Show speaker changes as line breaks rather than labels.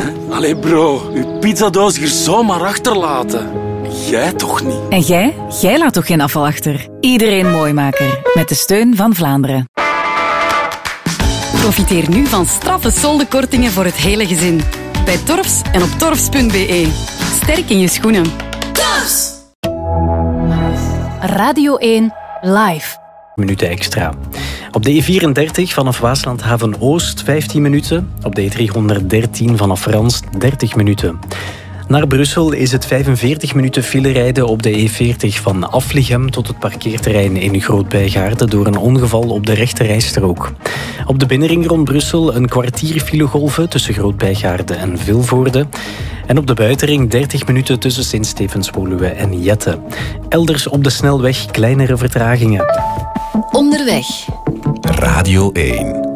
Allee bro, uw pizzadoos hier zomaar achterlaten. Jij toch niet?
En jij? Jij laat toch geen afval achter? Iedereen Mooimaker. Met de steun van Vlaanderen.
Profiteer nu van straffe soldenkortingen voor het hele gezin. Bij Torfs en op torfs.be. Sterk in je schoenen.
Torfs!
Radio 1 live.
Minuten extra. Op de E34 vanaf Waaslandhaven Oost 15 minuten. Op de E313 vanaf Rans 30 minuten. Naar Brussel is het 45 minuten file rijden op de E40 van Aflichem tot het parkeerterrein in Groot-Bijgaarden door een ongeval op de rechterrijstrook. Op de binnenring rond Brussel een kwartier filegolven tussen Groot-Bijgaarden en Vilvoorde. En op de buitenring 30 minuten tussen Sint-Stevens-Woluwe en Jette. Elders op de snelweg kleinere vertragingen.
Onderweg.
Radio 1.